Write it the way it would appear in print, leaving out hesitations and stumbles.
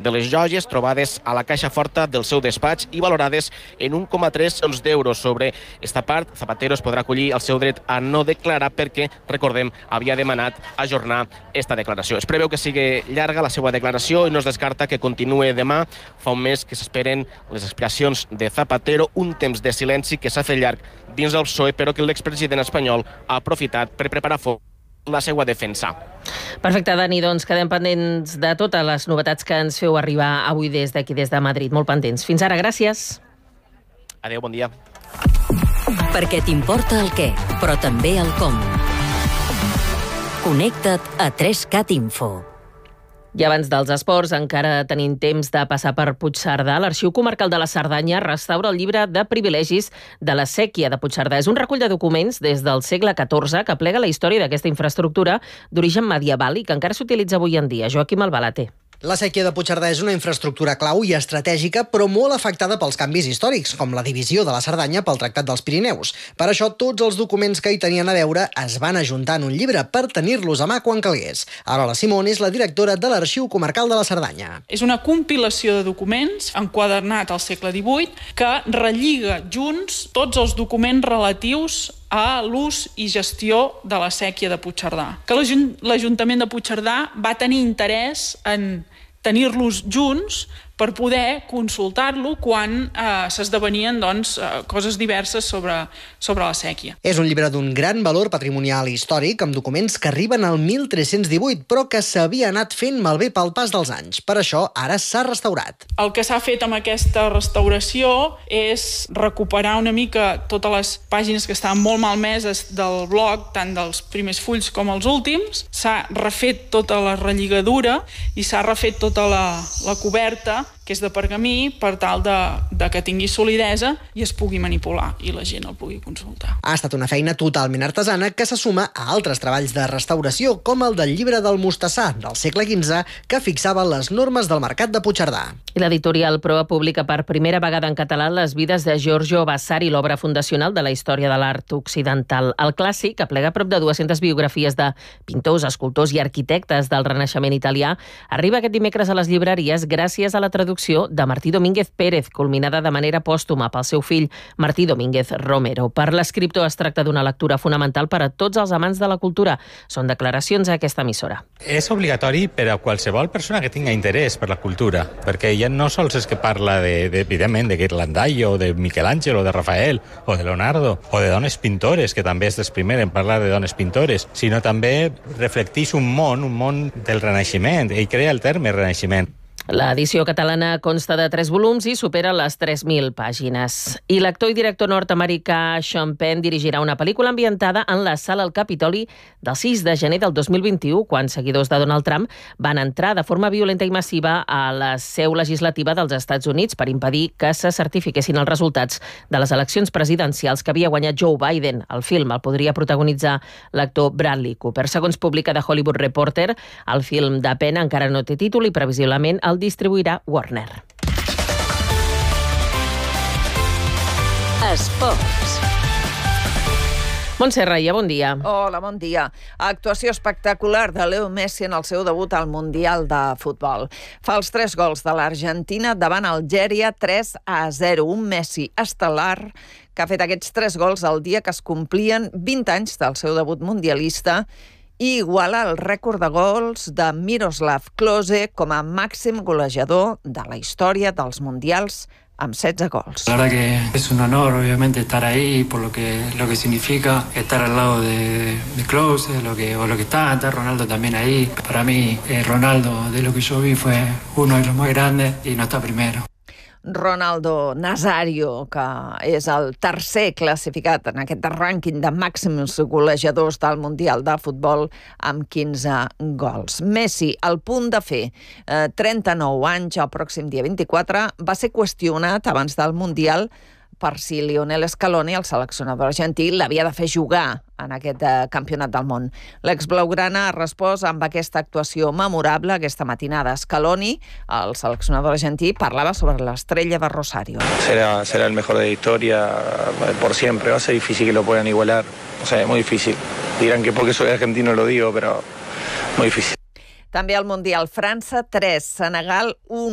de les joies trobades a la caixa forta del seu despatx i valorades en 1,3 milions d'euros. Sobre esta part, Zapatero es podrà acollir el seu dret a no declarar perquè, recordem, havia demanat ajornar esta declaració. Es preveu que sigui llarga la seva declaració i no es descarta que continue demà. Fa un mes que s'esperen les explicacions de Zapatero, un temps de silenci que s'ha fet llarg dins del PSOE, però que l'expresident espanyol ha aprofitat per preparar la seva defensa. Perfecte, Dani, doncs quedem pendents de totes les novetats que ens feu arribar avui des d'aquí, des de Madrid. Molt pendents. Fins ara, gràcies. Adéu, bon dia. Perquè t'importa el què, però també el com. Connecta't a 3CAT Info. I abans dels esports, encara tenim temps de passar per Puigcerdà. L'Arxiu Comarcal de la Cerdanya restaura el llibre de privilegis de la séquia de Puigcerdà. És un recull de documents des del segle XIV que plega la història d'aquesta infraestructura d'origen medieval i que encara s'utilitza avui en dia. Joaquim Albalate. La séquia de Puigcerdà és una infraestructura clau i estratègica, però molt afectada pels canvis històrics, com la divisió de la Cerdanya pel Tractat dels Pirineus. Per això, tots els documents que hi tenien a veure es van ajuntar en un llibre per tenir-los a mà quan calgués. Arola Simón és la directora de l'Arxiu Comarcal de la Cerdanya. És una compilació de documents enquadernat al segle XVIII que relliga junts tots els documents relatius a l'ús i gestió de la séquia de Puigcerdà. Que l'Ajuntament de Puigcerdà va tenir interès en tenir-los junts per poder consultar-lo quan s'esdevenien coses diverses sobre la séquia. És un llibre d'un gran valor patrimonial i històric, amb documents que arriben al 1318, però que s'havia anat fent malbé pel pas dels anys. Per això, ara s'ha restaurat. El que s'ha fet amb aquesta restauració és recuperar una mica totes les pàgines que estaven molt malmeses del blog, tant dels primers fulls com els últims. S'ha refet tota la relligadura i s'ha refet tota la coberta, que és de pergamí, per tal de que tingui solidesa i es pugui manipular i la gent el pugui consultar. Ha estat una feina totalment artesana que se suma a altres treballs de restauració, com el del llibre del Mostassà, del segle XV, que fixava les normes del mercat de Puigcerdà. I l'editorial Proa publica per primera vegada en català les vides de Giorgio Vasari, l'obra fundacional de la història de l'art occidental. El clàssic aplega prop de 200 biografies de pintors, escultors i arquitectes del Renaixement italià. Arriba aquest dimecres a les llibreries gràcies a la traducció de Martí Domínguez Pérez, culminada de manera pòstuma pel seu fill Martí Domínguez Romero. Per l'escriptor es tracta d'una lectura fonamental per a tots els amants de la cultura. Són declaracions a aquesta emissora. És obligatori per a qualsevol persona que tinga interès per la cultura, perquè ja no sols és que parla evidentment, de Ghirlandaio, o de Michelangelo, o de Rafael, o de Leonardo, o de dones pintores, que també és dels primers en parlar de dones pintores, sinó també reflecteix un món del Renaixement. Ell crea el terme Renaixement. L'edició catalana consta de 3 volums i supera les 3.000 pàgines. I l'actor i director nord-americà Sean Penn dirigirà una pel·lícula ambientada en la sala al Capitoli del 6 de gener del 2021, quan seguidors de Donald Trump van entrar de forma violenta i massiva a la seu legislativa dels Estats Units per impedir que se certifiquessin els resultats de les eleccions presidencials que havia guanyat Joe Biden. El film el podria protagonitzar l'actor Bradley Cooper. Segons publica The Hollywood Reporter, el film de Penn encara no té títol i previsiblement el distribuirà Warner. Esports. Montse Raia, bon dia. Hola, bon dia. Actuació espectacular de Leo Messi en el seu debut al Mundial de Futbol. Fa els 3 gols de l'Argentina davant Algèria 3-0. Un Messi estel·lar que ha fet aquests 3 gols el dia que es complien 20 anys del seu debut mundialista i iguala el rècord de gols de Miroslav Klose com a màxim golejador de la història dels mundials amb 16 gols. La verdad que es un honor, obviamente, estar ahí por lo que significa estar al lado de Klose, lo que está Ronaldo también ahí. Para mí, Ronaldo, de lo que yo vi, fue uno de los más grandes y no está primero. Ronaldo Nazario, que és el tercer classificat en aquest rànquing de màxims golejadors del Mundial de Futbol amb 15 gols. Messi, al punt de fer 39 anys, el pròxim dia 24, va ser qüestionat abans del Mundial per si Lionel Scaloni, el seleccionador argentí, l'havia de fer jugar en aquest campionat del món. L'exblaugrana ha respost amb aquesta actuació memorable aquesta matinada. Scaloni, el seleccionador argentí, parlava sobre l'estrella de Rosario. Será el mejor de la historia por siempre. Va a ser difícil que lo puedan igualar. O sea, muy difícil. Dirán que porque soy argentino lo digo, pero muy difícil. També al Mundial, França 3, Senegal 1.